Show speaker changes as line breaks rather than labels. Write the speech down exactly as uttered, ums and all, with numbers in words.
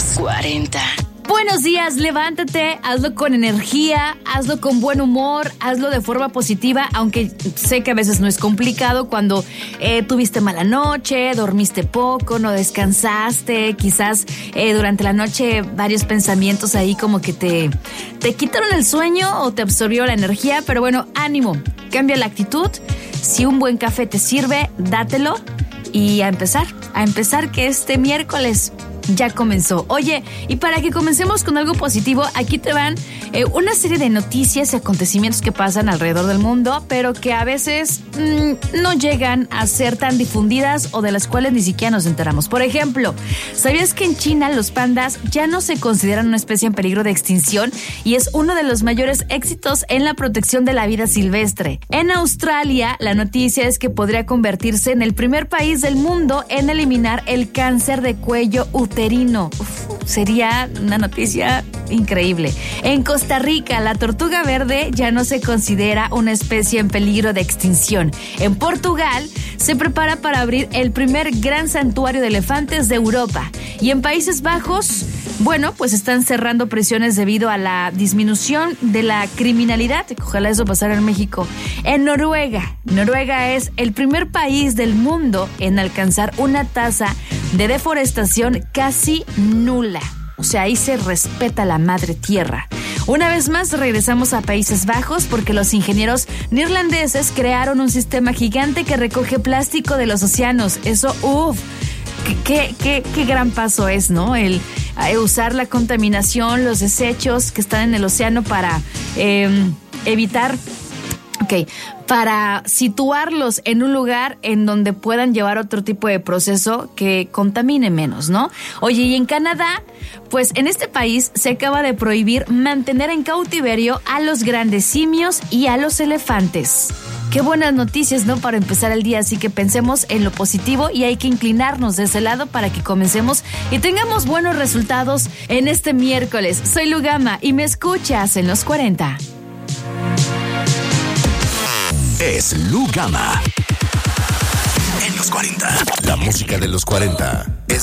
Los cuarenta.
Buenos días, levántate, hazlo con energía, hazlo con buen humor, hazlo de forma positiva, aunque sé que a veces no es complicado cuando eh, tuviste mala noche, dormiste poco, no descansaste, quizás eh, durante la noche varios pensamientos ahí como que te, te quitaron el sueño o te absorbió la energía, pero bueno, ánimo, cambia la actitud, si un buen café te sirve, dátelo y a empezar, a empezar que este miércoles ya comenzó. Oye, y para que comencemos con algo positivo, aquí te van eh, una serie de noticias y acontecimientos que pasan alrededor del mundo, pero que a veces mmm, no llegan a ser tan difundidas o de las cuales ni siquiera nos enteramos. Por ejemplo, ¿sabías que en China los pandas ya no se consideran una especie en peligro de extinción y es uno de los mayores éxitos en la protección de la vida silvestre? En Australia, la noticia es que podría convertirse en el primer país del mundo en eliminar el cáncer de cuello uterino. Uf, sería una noticia increíble. En Costa Rica, la tortuga verde ya no se considera una especie en peligro de extinción. En Portugal, se prepara para abrir el primer gran santuario de elefantes de Europa. Y en Países Bajos, bueno, pues están cerrando prisiones debido a la disminución de la criminalidad. Ojalá eso pasara en México. En Noruega, Noruega es el primer país del mundo en alcanzar una tasa de deforestación casi nula. O sea, ahí se respeta la madre tierra. Una vez más regresamos a Países Bajos porque los ingenieros neerlandeses crearon un sistema gigante que recoge plástico de los océanos. Eso, uff, qué, qué, qué gran paso es, ¿no? El eh, usar la contaminación, los desechos que están en el océano para eh, evitar... Ok, para situarlos en un lugar en donde puedan llevar otro tipo de proceso que contamine menos, ¿no? Oye, y en Canadá, pues en este país se acaba de prohibir mantener en cautiverio a los grandes simios y a los elefantes. Qué buenas noticias, ¿no? Para empezar el día, así que pensemos en lo positivo y hay que inclinarnos de ese lado para que comencemos y tengamos buenos resultados en este miércoles. Soy Lugama y me escuchas en Los cuarenta.
Es Lugama en Los cuarenta. La música de los cuarenta es